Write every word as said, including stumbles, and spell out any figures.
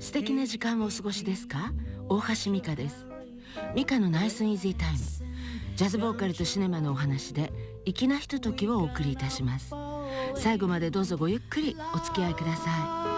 素敵な時間をお過ごしですか？大橋美香です。美香のナイスイージータイム、ジャズボーカルとシネマのお話で粋なひとときをお送りいたします。最後までどうぞごゆっくりお付き合いください。